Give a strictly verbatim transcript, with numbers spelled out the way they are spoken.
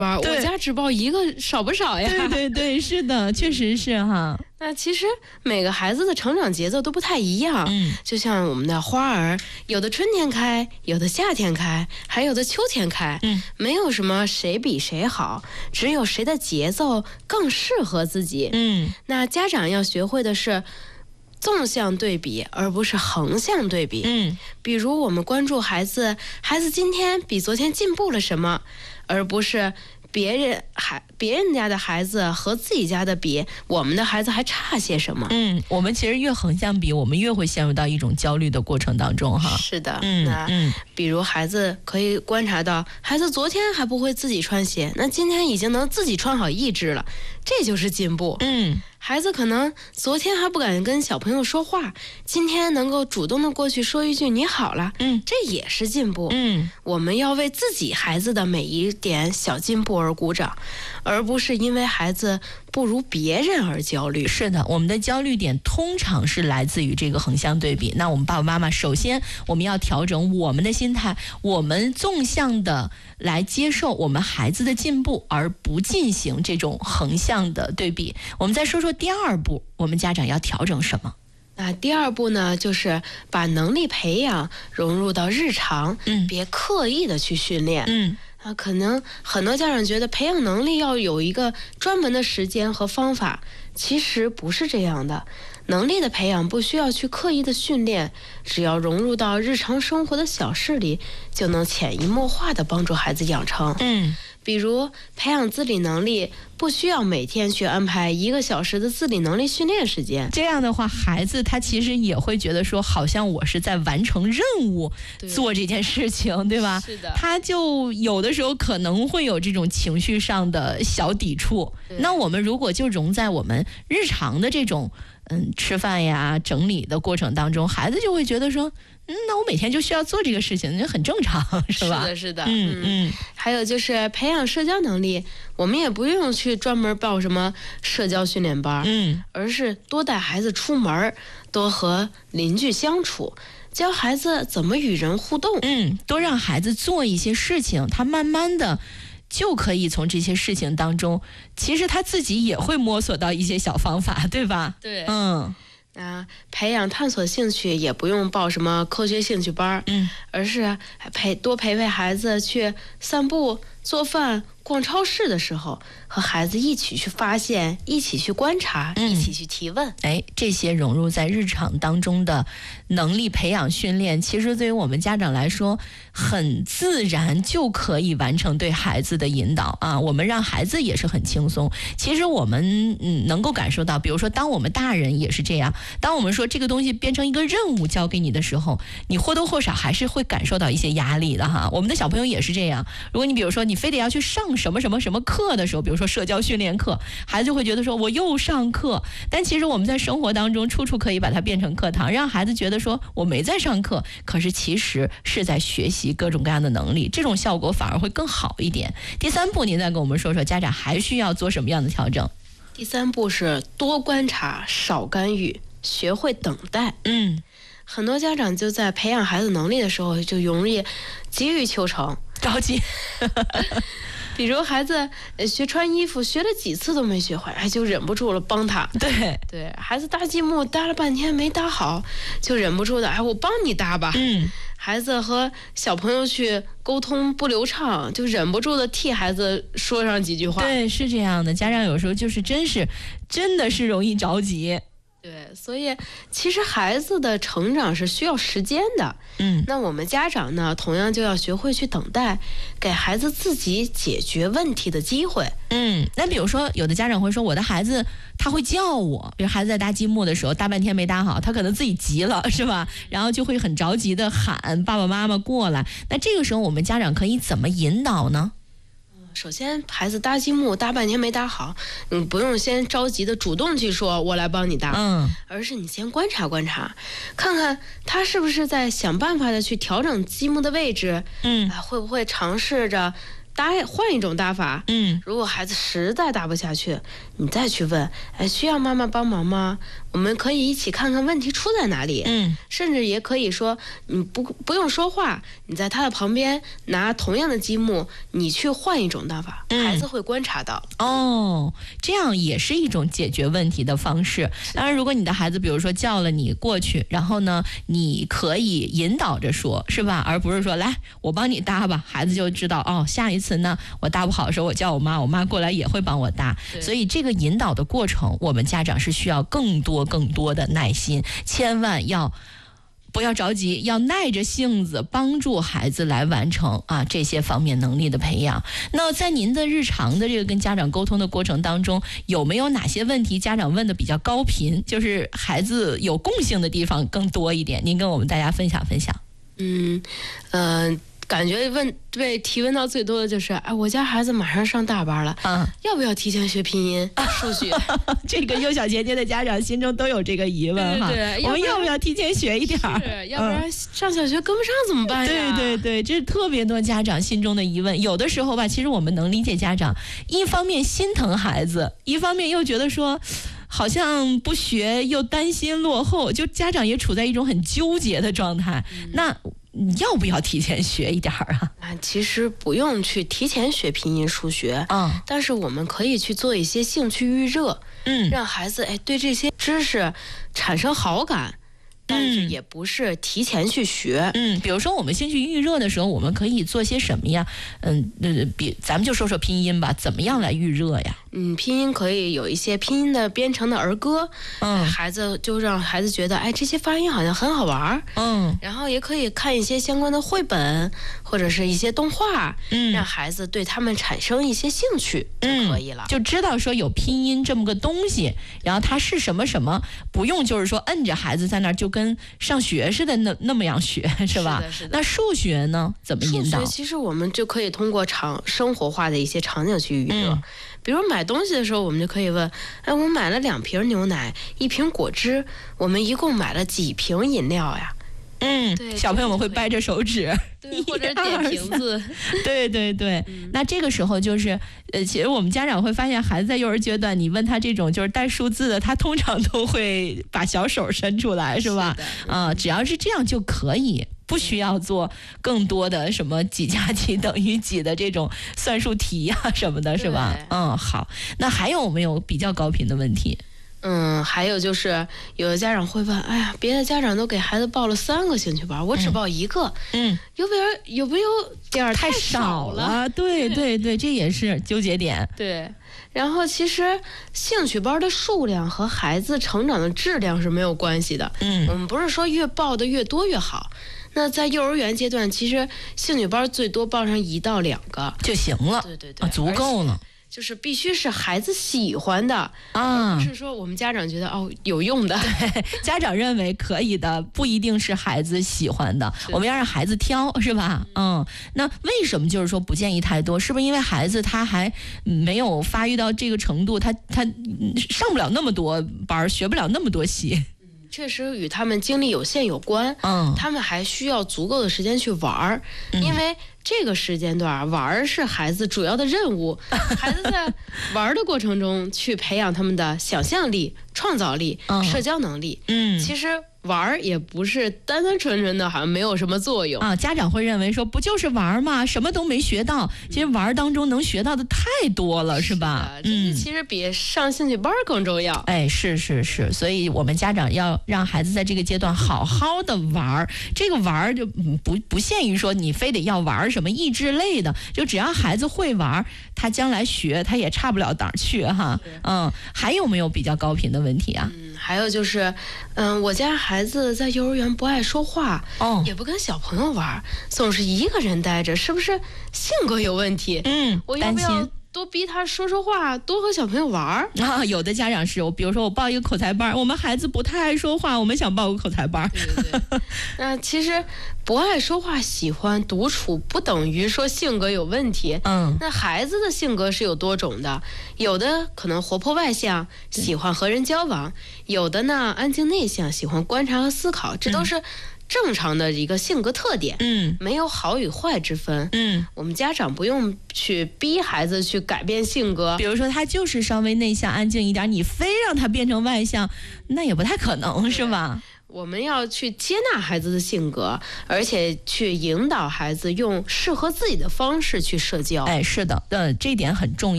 吧，我家只抱一个少不少呀？ 对对对，是的，确实是哈。 那其实每个孩子的成长节奏都不太一样， 嗯， 就像我们的花儿，有的春天开，有的夏天开，还有的秋天开， 嗯， 没有什么谁比谁好，只有谁的节奏更适合自己。 嗯， 那家长要学会的是纵向对比，而不是横向对比。 嗯， 比如我们关注孩子，孩子今天比昨天进步了什么，而不是别人孩别人家的孩子和自己家的比，我们的孩子还差些什么？ 嗯，我们其实越横向比，我们越会陷入到一种焦虑的过程当中哈。 是的， 嗯那嗯， 比如孩子可以观察到，孩子昨天还不会自己穿鞋，那今天已经能自己穿好一只了，这就是进步。 嗯。 孩子可能昨天还不敢跟小朋友说话，今天能够主动的过去说一句你好了， 嗯， 这也是进步。 嗯， 我们要为自己孩子的每一点小进步而鼓掌，而不是因为孩子不如别人而焦虑。 是的，我们的焦虑点通常是来自于这个横向对比。那我们爸爸妈妈首先我们要调整我们的心态，我们纵向的来接受我们孩子的进步，而不进行这种横向的对比。我们再说说第二步，我们家长要调整什么？ 那第二步呢，就是把能力培养融入到日常， 嗯， 别刻意的去训练。 嗯， 啊，可能很多家长觉得培养能力要有一个专门的时间和方法，其实不是这样的。能力的培养不需要去刻意的训练，只要融入到日常生活的小事里，就能潜移默化的帮助孩子养成。 嗯， 比如培养自理能力，不需要每天去安排一个小时的自理能力训练时间。 这样的话，孩子他其实也会觉得说，好像我是在完成任务，做这件事情，对吧？ 是的， 他就有的时候可能会有这种情绪上的小抵触。那我们如果就融在我们日常的这种嗯吃饭呀、整理的过程当中，孩子就会觉得说，嗯，那我每天就需要做这个事情，那很正常，是吧？ 是的，是的， 嗯嗯。 还有就是培养社交能力，我们也不用去专门报什么社交训练班， 嗯， 而是多带孩子出门，多和邻居相处，教孩子怎么与人互动。 嗯，多让孩子做一些事情，他慢慢的就可以从这些事情当中，其实他自己也会摸索到一些小方法，对吧？ 对， 嗯。 啊，培养探索兴趣也不用报什么科学兴趣班， 嗯， 而是陪多陪陪孩子去散步、做饭、逛超市的时候，和孩子一起去发现，一起去观察， 嗯、 一起去提问。 哎，这些融入在日常当中的能力培养训练，其实对于我们家长来说，很自然就可以完成对孩子的引导啊。我们让孩子也是很轻松。其实我们嗯能够感受到，比如说，当我们大人也是这样。当我们说这个东西变成一个任务交给你的时候，你或多或少还是会感受到一些压力的哈。我们的小朋友也是这样。如果你比如说你非得要去上什么什么什么课的时候，比如说社交训练课，孩子就会觉得说我又上课。但其实我们在生活当中处处可以把它变成课堂，让孩子觉得说我没在上课，可是其实是在学习各种各样的能力，这种效果反而会更好一点。第三步，您再跟我们说说家长还需要做什么样的调整？ 第三步是多观察，少干预，学会等待。 嗯， 很多家长就在培养孩子能力的时候就容易急于求成， 着急。 比如孩子学穿衣服，学了几次都没学会，哎，就忍不住了帮他。 对对，孩子搭积木搭了半天没搭好，就忍不住的，哎，我帮你搭吧。 嗯， 孩子和小朋友去沟通不流畅，就忍不住的替孩子说上几句话。 对，是这样的，家长有时候就是真是真的是容易着急。 对，所以其实孩子的成长是需要时间的。 嗯， 那我们家长呢，同样就要学会去等待，给孩子自己解决问题的机会。 嗯，那比如说有的家长会说，我的孩子他会叫我，比如孩子在搭积木的时候搭半天没搭好，他可能自己急了，是吧？然后就会很着急的喊爸爸妈妈过来。那这个时候我们家长可以怎么引导呢？ 首先，孩子搭积木搭半天没搭好，你不用先着急的主动去说我来帮你搭， 嗯， 而是你先观察观察，看看他是不是在想办法的去调整积木的位置， 嗯， 会不会尝试着搭换一种搭法。 嗯， 如果孩子实在搭不下去，你再去问，哎，需要妈妈帮忙吗？我们可以一起看看问题出在哪里。 嗯， 甚至也可以说，你不不用说话，你在他的旁边拿同样的积木，你去换一种搭法， 嗯、 孩子会观察到。 哦，这样也是一种解决问题的方式。当然，如果你的孩子比如说叫了你过去，然后呢，你可以引导着说，是吧？而不是说来我帮你搭吧，孩子就知道哦，下一次呢我搭不好的时候我叫我妈，我妈过来也会帮我搭。所以这个引导的过程，我们家长是需要更多更多的耐心，千万要不要着急，要耐着性子帮助孩子来完成啊这些方面能力的培养。那在您的日常的这个跟家长沟通的过程当中，有没有哪些问题家长问的比较高频，就是孩子有共性的地方更多一点？您跟我们大家分享分享。 嗯，呃。感觉问被提问到最多的就是，哎，我家孩子马上上大班了， 嗯， 要不要提前学拼音、数学？ 这个幼小衔接的家长心中都有这个疑问哈。 对对对， 我们要不要提前学一点儿？ 是，要不然上小学跟不上怎么办呀？ 对对对，这是特别多家长心中的疑问。有的时候吧，其实我们能理解家长，一方面心疼孩子，一方面又觉得说，好像不学又担心落后，就家长也处在一种很纠结的状态。嗯、那你要不要提前学一点儿啊？ 啊，其实不用去提前学拼音数学， 嗯， 但是我们可以去做一些兴趣预热， 嗯， 让孩子哎对这些知识产生好感。但是也不是提前去学， 嗯，比如说我们兴趣预热的时候，我们可以做些什么呀？嗯，呃，比咱们就说说拼音吧，怎么样来预热呀？ 嗯，拼音可以有一些拼音的编成的儿歌，嗯，孩子就让孩子觉得，哎，这些发音好像很好玩，嗯，然后也可以看一些相关的绘本或者是一些动画，嗯，让孩子对他们产生一些兴趣就可以了， 嗯、就知道说有拼音这么个东西，然后它是什么什么，不用就是说摁着孩子在那儿就跟上学似的那那么样学，是吧？ 是的，是的。 那数学呢？怎么引导？ 数学其实我们就可以通过场生活化的一些场景去预热。嗯，比如买东西的时候，我们就可以问：哎，我买了两瓶牛奶，一瓶果汁，我们一共买了几瓶饮料呀？ 嗯，对，小朋友们会掰着手指， 对，或者点瓶子， 对对对、嗯。那这个时候就是，呃，其实我们家长会发现，孩子在幼儿阶段，你问他这种就是带数字的，他通常都会把小手伸出来，是吧？啊、呃，只要是这样就可以。不需要做更多的什么几加几等于几的这种算术题呀、啊、什么的，是吧？嗯，好。那还有没有比较高频的问题？ 嗯，还有就是有的家长会问，哎呀，别的家长都给孩子报了三个兴趣班，我只报一个，嗯，有没有有没有点太少了？ 对对对，这也是纠结点。 对，然后其实兴趣班的数量和孩子成长的质量是没有关系的。嗯，我们不是说越报的越多越好。那在幼儿园阶段，其实兴趣班最多报上一到两个就行了， 对对对， 啊、足够了。 就是必须是孩子喜欢的啊，不是说我们家长觉得哦有用的， 对，家长认为可以的，不一定是孩子喜欢的，我们要让孩子挑，是吧？嗯，那为什么就是说不建议太多？是不是因为孩子他还没有发育到这个程度，他他上不了那么多班，学不了那么多戏？ 确实与他们精力有限有关，嗯，他们还需要足够的时间去玩儿，嗯、因为这个时间段玩儿是孩子主要的任务，孩子在玩的过程中去培养他们的想象力、创造力、嗯、社交能力，嗯，其实玩也不是单单纯纯的好像没有什么作用啊。家长会认为说不就是玩吗？什么都没学到，其实玩当中能学到的太多了，是吧？ 嗯，其实比上兴趣班更重要。 哎，是是是，所以我们家长要让孩子在这个阶段好好的玩，这个玩就不不限于说你非得要玩什么益智类的，就只要孩子会玩，他将来学他也差不了哪儿去哈。嗯，还有没有比较高频的问题啊？ 嗯，还有就是，嗯，我家孩子在幼儿园不爱说话，哦，也不跟小朋友玩，总是一个人待着，是不是性格有问题？ 嗯， 我要不要多逼他说说话，多和小朋友玩啊？有的家长是，我比如说我报一个口才班，我们孩子不太爱说话，我们想报个口才班。 对对对。那其实不爱说话、喜欢独处，不等于说性格有问题。嗯。那孩子的性格是有多种的，有的可能活泼外向，喜欢和人交往；有的呢安静内向，喜欢观察和思考，这都是。 正常的一个性格特点， 嗯， 没有好与坏之分， 嗯， 我们家长不用去逼孩子去改变性格。 比如说他就是稍微内向安静一点，你非让他变成外向，那也不太可能，是吧？ 我们要去接纳孩子的性格，而且去引导孩子用适合自己的方式去社交。 哎，是的，呃，这点很重要。